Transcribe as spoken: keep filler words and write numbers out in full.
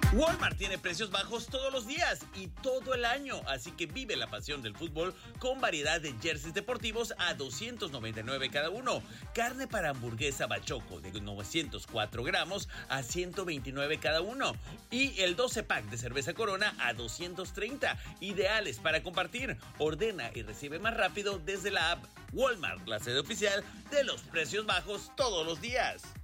Walmart tiene precios bajos todos los días y todo el año, así que vive la pasión del fútbol con variedad de jerseys deportivos a doscientos noventa y nueve cada uno, carne para hamburguesa Bachoco de novecientos cuatro gramos a ciento veintinueve cada uno y el doce pack de cerveza Corona a doscientos treinta, ideales para compartir. Ordena y recibe más rápido desde la app. Walmart, la sede oficial de los precios bajos todos los días.